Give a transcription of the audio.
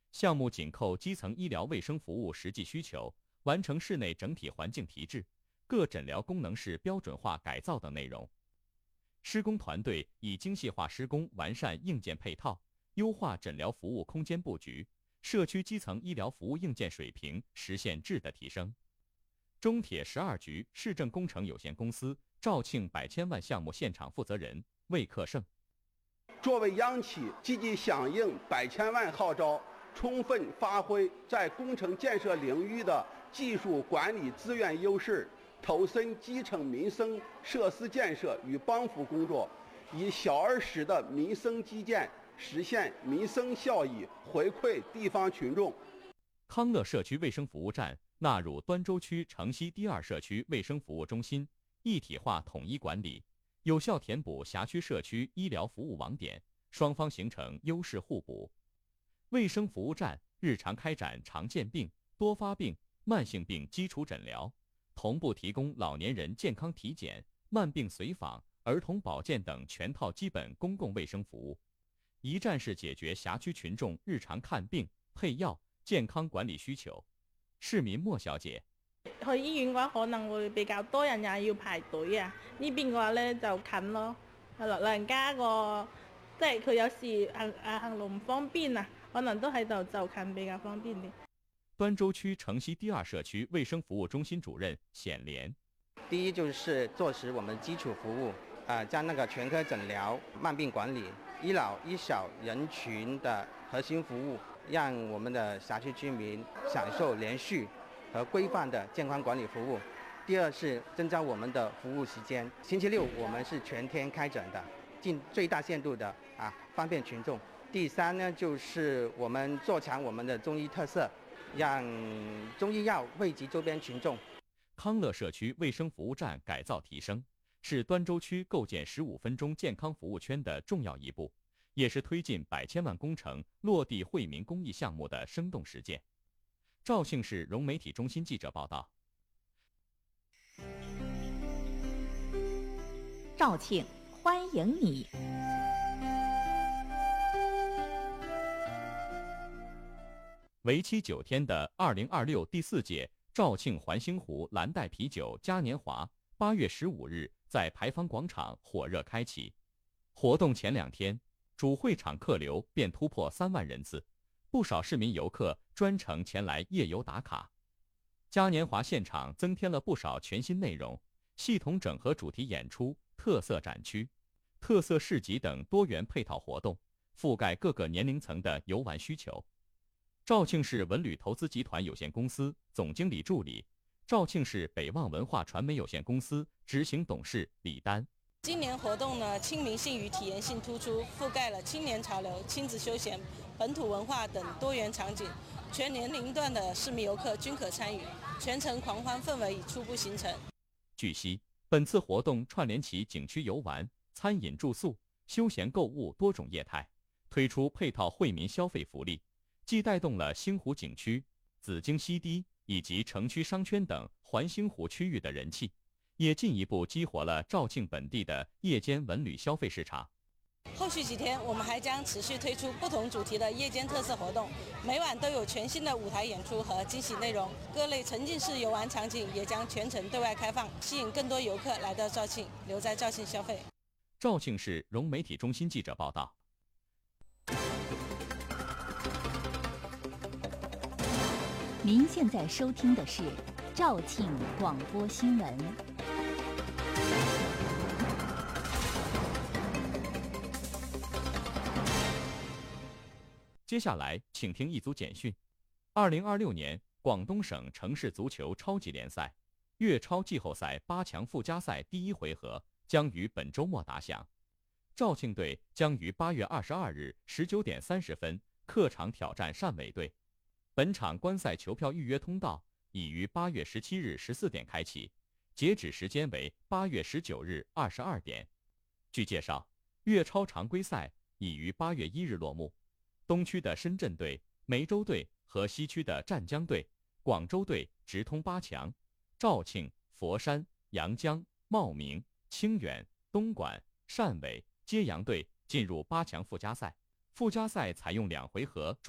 项目紧扣基层医疗卫生服务实际需求，完成室内整体环境提质、各诊疗功能室标准化改造等内容。施工团队以精细化施工完善硬件配套，优化诊疗服务空间布局，社区基层医疗服务硬件水平实现质的提升。中铁12局市政工程有限公司肇庆百千万项目现场负责人魏克胜： 作为央企，积极响应百千万号召，充分发挥在工程建设领域的技术管理资源优势，投身基层民生设施建设与帮扶工作，以小而实的民生基建实现民生效益，回馈地方群众。 康乐社区卫生服务站纳入端州区城西第2社区卫生服务中心，一体化统一管理，有效填补辖区社区医疗服务网点，双方形成优势互补。卫生服务站日常开展常见病、多发病、慢性病基础诊疗，同步提供老年人健康体检、慢病随访、儿童保健等全套基本公共卫生服務，一站式解決辖區群眾日常看病、配藥、健康管理需求。市民莫小姐： 去醫院嘅話，可能會比較多人也要排隊啊。呢邊嘅話咧就近咯，老人家個即係佢有時行路唔方便啊，可能都喺度就近比較方便啲。 端州區城西第2社區衛生服務中心主任顯蓮： 第一就是做實我們基礎服務，將那個全科診療、慢病管理、醫老醫小人群的核心服務，讓我們的轄區居民享受連續和規範的健康管理服務。第二是增加我們的服務時間，星期六我們是全天開診的，盡最大限度的方便群眾。第三呢，就是我們做強我們的中醫特色，讓中醫藥惠及周邊群眾。 康樂社區衛生服務站改造提升，是端州區構建15分鐘健康服務圈的重要一步，也是推進百千萬工程落地惠民公益項目的生動實踐。肇慶市融媒體中心記者報道。 肇慶，歡迎你！ 為期9天的2026第4屆肇慶環星湖藍帶啤酒嘉年華8月15日在牌坊廣場火熱開啟。活動前2天，主會場客流便突破3萬人次，不少市民遊客專程前來夜遊打卡。嘉年華現場增添了不少全新內容，系統整合主題演出、特色展區、特色市集等多元配套活動，覆蓋各個年齡層的遊玩需求。肇慶市文旅投資集團有限公司總經理助理、肇慶市北望文化傳媒有限公司執行董事李丹： 今年活動呢，親民性與體驗性突出，覆蓋了青年潮流、親子休閒、本土文化等多元場景，全年齡段的市民遊客均可參與，全程狂歡氛圍已初步形成。 據悉，本次活動串聯起景區遊玩、餐飲住宿、休閒購物多種業態，推出配套惠民消費福利，既帶動了星湖景區、紫荊西堤以及城區商圈等環星湖區域的人氣，也進一步激活了肇慶本地的夜間文旅消費市場。 後續幾天，我們還將持續推出不同主題的夜間特色活動，每晚都有全新的舞台演出和驚喜內容。各類沉浸式遊玩場景也將全程對外開放，吸引更多遊客來到肇慶，留在肇慶消費。 肇慶市融媒體中心記者報道。 您現在收聽的是肇慶廣播新聞。 接下來，請聽一組簡訊。2026年廣東省城市足球超級聯賽粵超季後賽8強附加賽第1回合將於本週末打響。肇慶隊將於8月22日19點30分客場挑戰汕尾隊。本場觀賽球票預約通道已於8月17日14點開啟，截止時間為8月19日22點。據介紹，粵超常規賽已於8月1日落幕。東區的深圳隊、梅州隊和西區的湛江隊、廣州隊直通8強，肇慶、佛山、陽江、茂名、清遠、東莞、汕尾、揭陽隊進入8強附加賽。附加賽採用2回合